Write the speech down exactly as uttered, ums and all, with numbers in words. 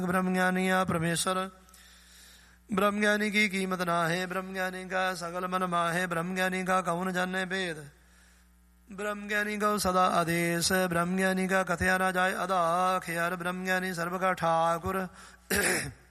ब्रह्म ज्ञानी या परमेश्वर। ब्रह्म ज्ञानी की कीमत ना है, ब्रह्म ज्ञानी का सकल मन माहे, ब्रह्म ज्ञानी का कौन जाने भेद। ब्रह्म ज्ञानी का सदा आदेश, ब्रह्म ज्ञानी का कथया ना जाए अदा। खयार ब्रह्म ज्ञानी सर्व का ठाकुर।